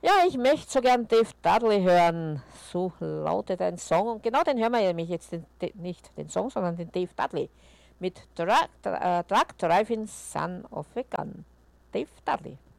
Ja, ich möchte so gern Dave Dudley hören. So lautet ein Song. Und genau den hören wir nämlich jetzt nicht den Song, sondern den Dave Dudley mit Truck Driving Son of a Gun. Dave Dudley.